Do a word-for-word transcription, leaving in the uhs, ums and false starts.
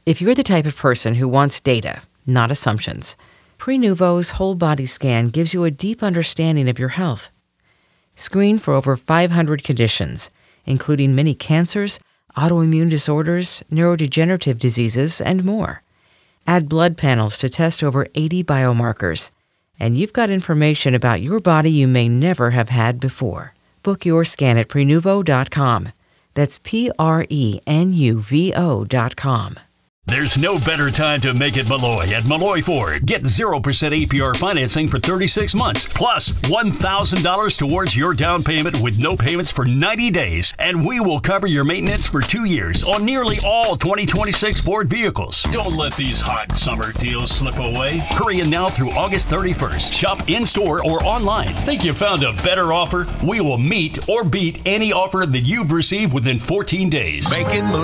If you're the type of person who wants data, not assumptions, Prenuvo's whole body scan gives you a deep understanding of your health. Screen for over five hundred conditions, including many cancers, autoimmune disorders, neurodegenerative diseases, and more. Add blood panels to test over eighty biomarkers, and you've got information about your body you may never have had before. Book your scan at Prenuvo dot com. That's P R E N U V O dot com. There's no better time to make it Malloy at Malloy Ford. Get zero percent A P R financing for thirty-six months, plus one thousand dollars towards your down payment with no payments for ninety days. And we will cover your maintenance for two years on nearly all twenty twenty-six Ford vehicles. Don't let these hot summer deals slip away. Hurry in now through August thirty-first. Shop in-store or online. Think you found a better offer? We will meet or beat any offer that you've received within fourteen days. Make it Malloy.